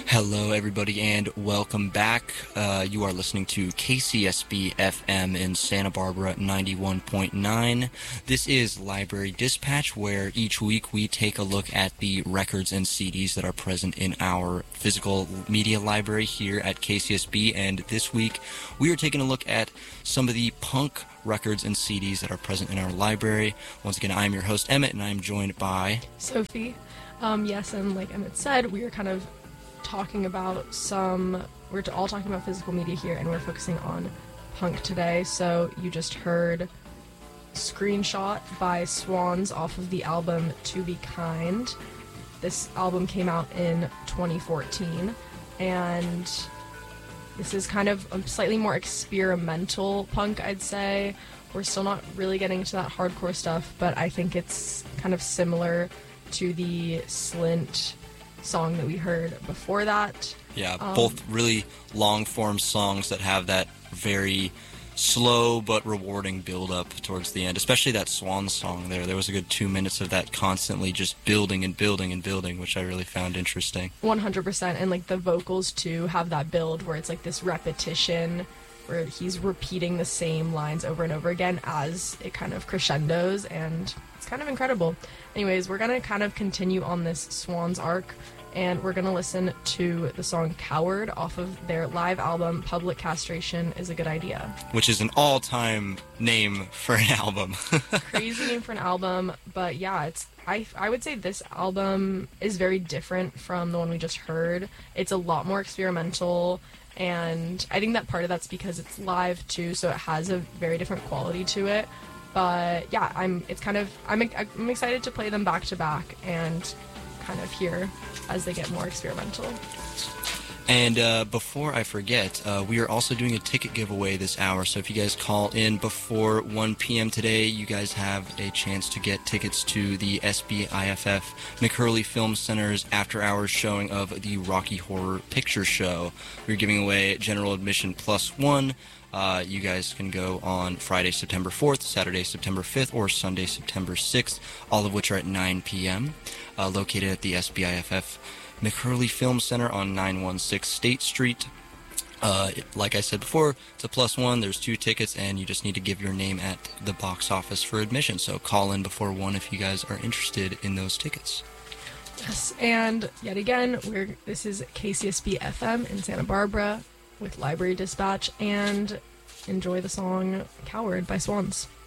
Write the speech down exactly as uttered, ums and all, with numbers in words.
Hello, everybody, and welcome back. Uh, you are listening to K C S B F M in Santa Barbara ninety-one point nine. This is Library Dispatch, where each week we take a look at the records and C Ds that are present in our physical media library here at K C S B. And this week we are taking a look at some of the punk records and C Ds that are present in our library. Once again, I'm your host, Emmett, and I'm joined by Sophie. Um, yes, and like Emmett said, we are kind of talking about some, we're all talking about physical media here, and we're focusing on punk today. So you just heard Screenshot by Swans off of the album To Be Kind. This album came out in twenty fourteen, and this is kind of a slightly more experimental punk, I'd say. We're still not really getting into that hardcore stuff, but I think it's kind of similar to the Slint song that we heard before that. Yeah, um, both really long-form songs that have that very slow but rewarding build-up towards the end, especially that Swan song there. There was a good two minutes of that constantly just building and building and building, which I really found interesting. one hundred percent, and like the vocals too have that build where it's like this repetition where he's repeating the same lines over and over again as it kind of crescendos, and it's kind of incredible. Anyways, we're gonna kind of continue on this Swans arc, and we're gonna listen to the song Coward off of their live album Public Castration Is a Good Idea. Which is an all-time name for an album. Crazy name for an album, but yeah, it's I, I would say this album is very different from the one we just heard. It's a lot more experimental, and I think that part of that's because it's live too, so it has a very different quality to it. But yeah, I'm it's kind of I'm I'm excited to play them back to back and kind of hear as they get more experimental. And uh, before I forget, uh, we are also doing a ticket giveaway this hour, so if you guys call in before one p.m. today, you guys have a chance to get tickets to the S B I F F McHurley Film Center's after-hours showing of the Rocky Horror Picture Show. We're giving away general admission plus one. Uh, you guys can go on Friday, September fourth, Saturday, September fifth, or Sunday, September sixth, all of which are at nine p.m., uh, located at the S B I F F McHurley Film Center on nine one six State Street. Uh, it, like I said before, it's a plus one. There's two tickets, and you just need to give your name at the box office for admission. So call in before one if you guys are interested in those tickets. Yes, and yet again, we're this is K C S B F M in Santa Barbara with Library Dispatch, and enjoy the song Coward by Swans.